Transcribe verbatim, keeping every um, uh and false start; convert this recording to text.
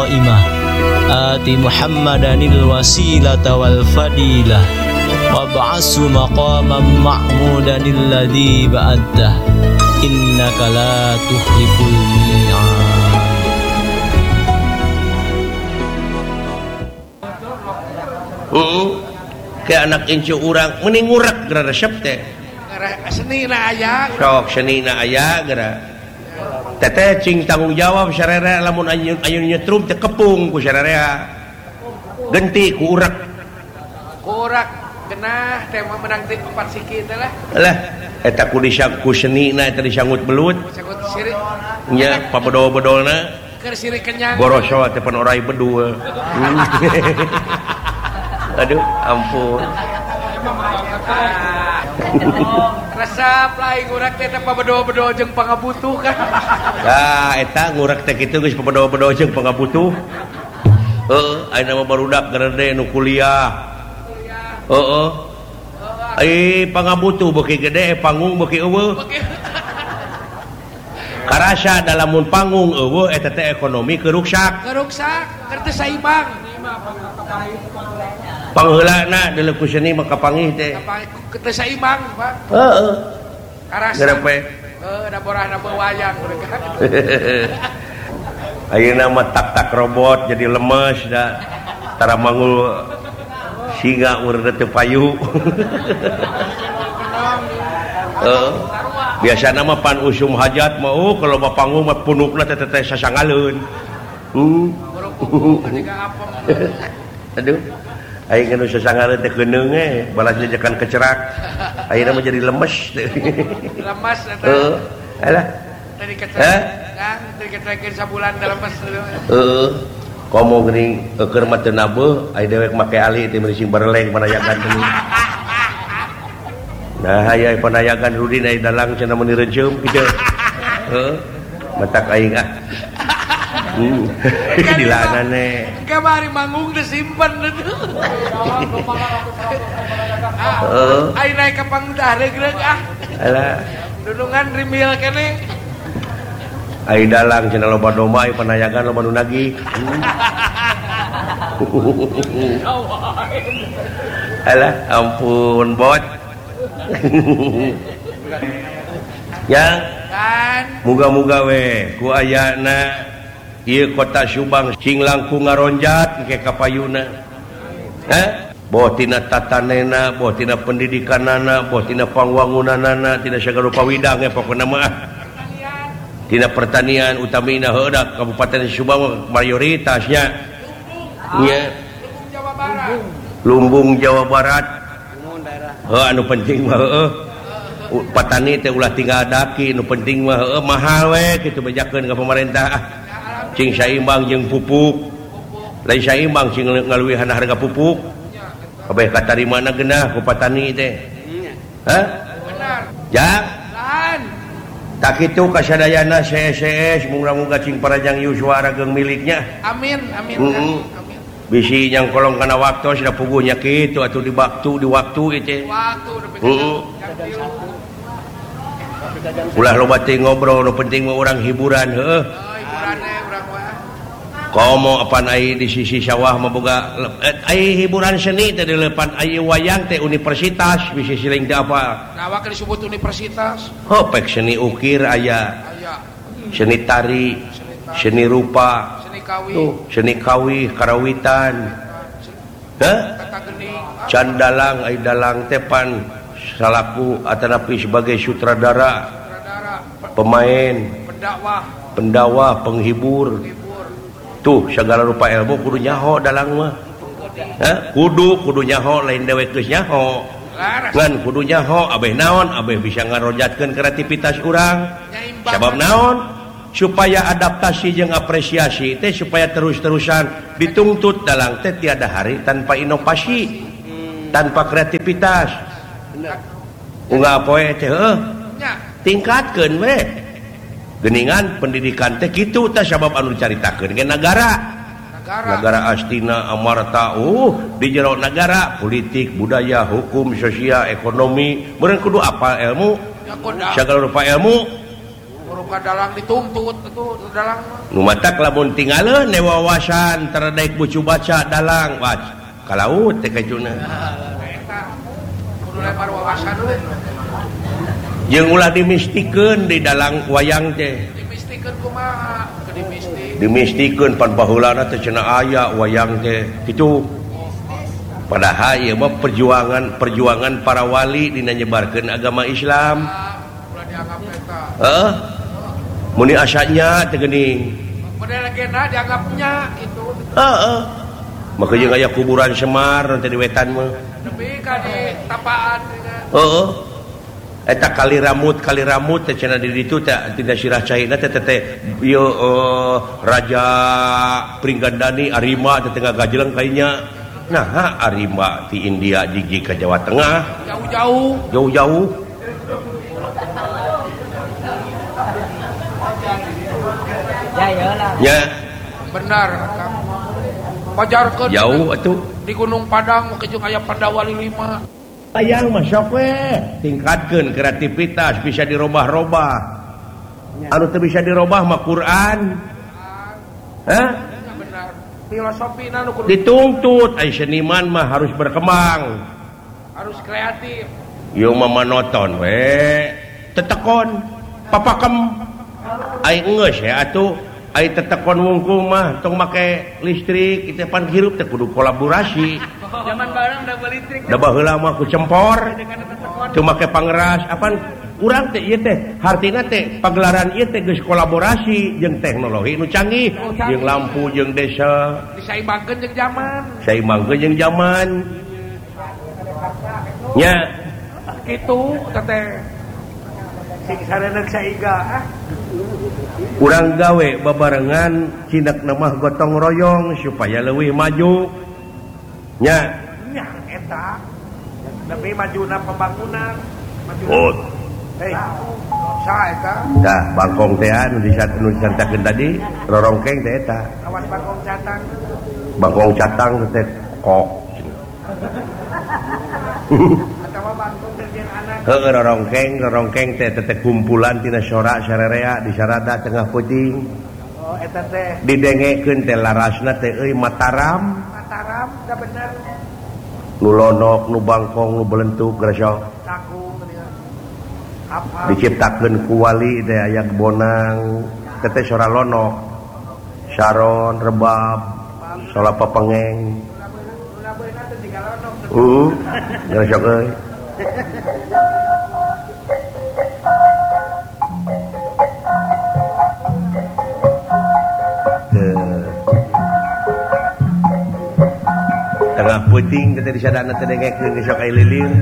qa'imah ati Muhammadanil wasilata wal fadilah wab'asu maqaman ma'mudanil ladzi ba'addah innaka la tukhliful mi'ad. Heeh. Kayak anak incu urang mending ngurak geura resep teh. Senina aya. Sok senina aya geura. Teteh cing tanggung jawab sararea lamun anu anu nyetrum teh kepung ku sararea. Genti ku urak. Ku urak genah teh menang ti empat siki teh lah. Lah eta ku disangku senina eta disangut belut. Sangut sirik. Nya pabedol-bedolna. Keur sirik kenyang. Goroso teh pan orai bedul. Aduh, ampun. Resep lain ngurak teh teh pabedol-bedol jeung pangabutuh kan. Nah, eta ngurak teh kitu geus pabedol-bedol jeung pangabutuh. Heeh, ayeuna mah barudak gede nu kuliah. Heeh. Ai pangabutuh beuki gede, panggung beuki eueuh. Karasa dalamun panggung eueuh eta teh ekonomi keruksak. Keruksak, keur teu saimbang. Pangheulana deuleu ku seni mah kapangih teh. Kapangih teu saimbang, Pak. Heeh. Karasa. Gerepe. Heeh, da borahna wayang mereka. Ayeuna mah tak-tak robot jadi lemes da. Tara mangul singa urang teu payu. Heeh. Biasana mah pan usum hajat mah oh kalau bapanggung mah punukna teh teh sasangaleun. Uh. Aduh. Aing anu sasangaleun teh keuneung eh balas jajakan kecerak. Ayeuna mah jadi lemes. Lemes eta. Heeh. Alah. Tadi kecerak. Kan tadi kecerakeun sabulan da lemes. Heeh. Komo geuning keur mah teu nabeuh, ai dewek make ali teh meusing bareleng panayagan teh. Nah, aya panayagan Rudin ai dalang cenah meuni reuceum kieu. Heeh. Matak aing ah. Hmm. Dilanane. Kamari manggung disimpen itu. Heeh. Ai naik ka panggung dareug ah. Alah. Dudungan rimil keneh. Ai dalang cenah loba domba ai panayagan loba nu nagih. Alah, ampun bot. Ya. Kan. Muga-muga we ku ayana ieu kota Subang cing langkung ngaronjat ke kapayuna. Heh? Boh tina tatanena, boh tina pendidikanana, boh tina pangwangunanana, tina sagala rupa widang ya pokona mah. Tina pertanian utamina heudak Kabupaten Subang mayoritasnya. Nya. Jawa Barat. Lumbung Jawa Barat. Heuh anu penting mah heueuh. Petani teh ulah tinggal daki nu penting mah heueuh mahal we kitu bejakeun ka pemerintah. Cing saimbang jeung pupuk. Lain saimbang cing ngaluwihan harga pupuk. Kabeh katarimana geunah ku petani teh. Hah? Benar. Ja. Lahan. Tak kitu kasadayana C S C S muga-muga cing parajang Yuswa rageung miliknya. Amin, amin. Mm -mm. Amin. Bisi yang kolong kana waktu sudah puguhnya kitu atuh di waktu di waktu itu. Waktu udah Heeh. Ulah loba teh ngobrol nu penting mah urang hiburan heueuh. Oh, hiburanna urang mah. Komo apan ai di sisi sawah mah boga ai hiburan seni teh di leupan ai wayang teh universitas bisi siling teh apa? Nawa ke disebut universitas. Hopek seni ukir aya. Aya. Seni tari, seni rupa, Seni kawi. tuh, seni kawih, karawitan. Hah? Kata gening. Can dalang ai dalang teh pan salaku atanapi sebagai sutradara, Sutradara. pemain, Pendakwah. pendakwah, penghibur. Hibur. Tuh segala rupa ilmu kudu nyaho dalang mah. Hah? Kudu kudu nyaho lain dewek geus nyaho. Laras. Ngan kudu nyaho abeh naon abeh bisa ngarojatkeun kreativitas urang. Nyaimbang. Sabab naon? Supaya adaptasi jeung apresiasi teh supaya terus-terusan dituntut dalang teh tiada hari tanpa inovasi, tanpa kreativitas. Unggal poe teh heuh. Nya. Tingkatkeun we. Geuningan pendidikan teh kitu teh sabab anu dicaritakeun ge negara. Negara. Negara astina amarta uh di jero negara politik, budaya, hukum, sosial, ekonomi, meureun kudu apal ilmu. Ya koda. Sagala rupa ilmu ka dalang dituntut itu dalang nu matak lamun tinggalin ne wawasan terdaik bucu baca dalang wah kalaut teh kacuna eta kudu lemar wawasan we jeung ulah dimistikeun di dalang wayang teh dimistikeun kumaha ke dimistik dimistikeun pan baheulana teh cenah aya wayang teh kitu padahal ieu mah perjuangan perjuangan para wali dina nyebarkeun agama Islam ulah dianggap eta heeh muni asanya teh geuning model legenda dianggapnya itu heeh maka jeung aya kuburan Semar nanti di wetan mah demi ka di tapaan heeh eta kali ramut kali ramut teh cenah di ditu teh tina sirah caina teh teh ieu raja Pringgandani Arima teh tengah gajeleng kainya nah Arima di India jigi ke Jawa Tengah jauh-jauh jauh-jauh ya benar Kang pajarkeun jauh atuh di Gunung Padang ke jeung aya Pandawali lima ayang mah sok we tingkatkeun kreativitas bisa dirobah-robah anu teu bisa dirobah mah Quran hah benar filosofina nu kudu dituntut ai seniman mah harus berkembang harus kreatif ieu mah monoton we tetekon papakem ai geus ya atuh ai tetekon wungkul mah tong make listrik kita pan hirup teh kudu kolaborasi zaman barang da listrik da baheula mah ku cempor teu make pangeras apan urang teh ieu teh hartina teh pagelaran ieu teh geus kolaborasi jeung teknologi nu canggih jeung lampu jeung desa disaimbangkeun jeung zaman saimbangkeun jeung zaman nya kitu teh sing sareuneu saiga ah urang gawe babarengan cinekna mah gotong royong supaya leuwih maju nya nya eta lebih majuna pembangunan majuna oh hei saha eta dah bangkong teh anu disantakeun tadi rorongkeng teh eta awas bangkong catang bangkong catang teh kok atawa bangkong jeung anak heueuh rorongkeng rorongkeng teh teh kumpulan tina sorak sararea di sarada tengah puting oh eta teh didengekeun teh larasna teh euy Mataram Mataram da bener nu lonok nu bangkong nu belentuk gresok saku apa diciptakeun ku wali teh aya bonang teh teh sora lonok saron rebab sola papengeng ulah beuna teh tiga lonok uh gresok euy tengah puting teh di sadana teh dengekeun geus sok aya lilir